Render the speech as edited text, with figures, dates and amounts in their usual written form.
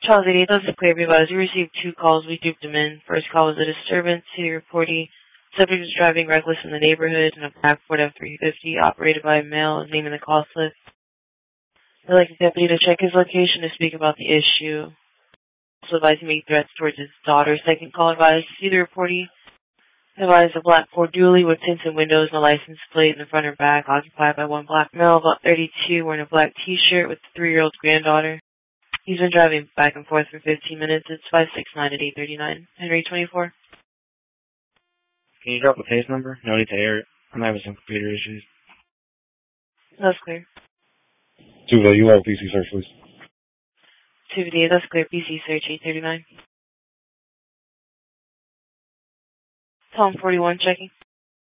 Charles 88, this is clear. Because we received 2 calls. We duped them in. First call was a disturbance. City reportee. Subject was driving reckless in the neighborhood in a black Ford F-350 operated by a male. His name in the call slip. I'd like the deputy to check his location to speak about the issue. Also advised he made threats towards his daughter. Second call advised. See the reportee. Advised a black Ford Dually with tints and windows and a license plate in the front or back, occupied by one black male, about 32, wearing a black t-shirt with a 3-year-old granddaughter. He's been driving back and forth for 15 minutes. It's 569 at 839. Henry 24. Can you drop the case number? No need to air it. I'm having some computer issues. That's clear. 2-day, you have PC search, please. 2-day, that's clear. PC search 839. Tom 41 checking.